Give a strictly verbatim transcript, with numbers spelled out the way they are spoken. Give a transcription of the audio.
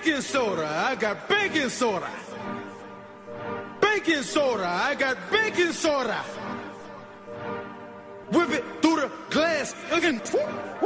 baking soda, I got baking soda. Baking soda, I got baking soda. Whip it through the glass again.